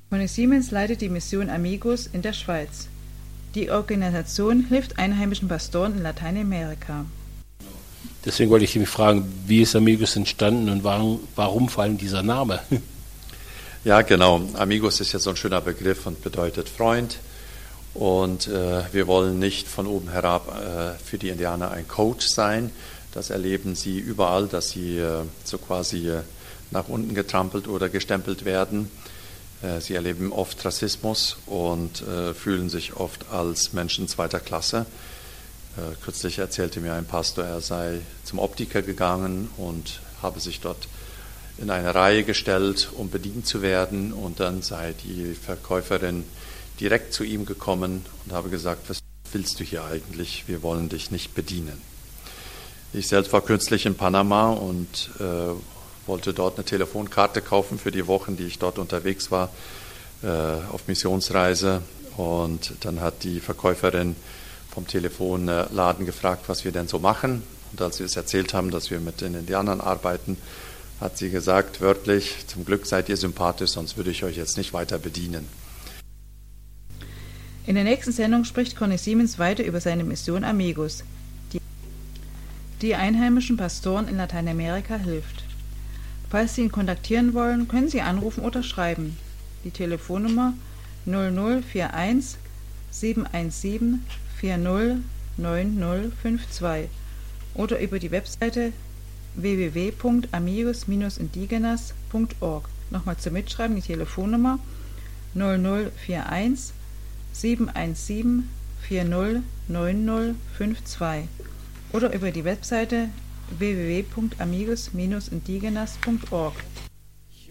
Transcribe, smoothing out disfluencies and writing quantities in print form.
Onesiemens leitet die Mission Amigos in der Schweiz. Die Organisation hilft einheimischen Pastoren in Lateinamerika. Deswegen wollte ich mich fragen, wie ist Amigos entstanden und warum vor allem dieser Name? Ja, genau. Amigos ist ja so ein schöner Begriff und bedeutet Freund. Und wir wollen nicht von oben herab für die Indianer ein Coach sein. Das erleben sie überall, dass sie so quasi nach unten getrampelt oder gestempelt werden. Sie erleben oft Rassismus und fühlen sich oft als Menschen zweiter Klasse. Kürzlich erzählte mir ein Pastor, er sei zum Optiker gegangen und habe sich dort in eine Reihe gestellt, um bedient zu werden. Und dann sei die Verkäuferin direkt zu ihm gekommen und habe gesagt, was willst du hier eigentlich? Wir wollen dich nicht bedienen. Ich selbst war kürzlich in Panama und wollte dort eine Telefonkarte kaufen für die Wochen, die ich dort unterwegs war, auf Missionsreise. Und dann hat die Verkäuferin vom Telefonladen gefragt, was wir denn so machen. Und als wir es erzählt haben, dass wir mit den Indianern arbeiten, hat sie gesagt, wörtlich, zum Glück seid ihr sympathisch, sonst würde ich euch jetzt nicht weiter bedienen. In der nächsten Sendung spricht Onesiemens weiter über seine Mission Amigos, die einheimischen Pastoren in Lateinamerika hilft. Falls Sie ihn kontaktieren wollen, können Sie anrufen oder schreiben. Die Telefonnummer 0041 717 409052 oder über die Webseite www.amigos-indigenas.org. Nochmal zum Mitschreiben die Telefonnummer 0041 717 409052 oder über die Webseite www.amigos-indigenas.org.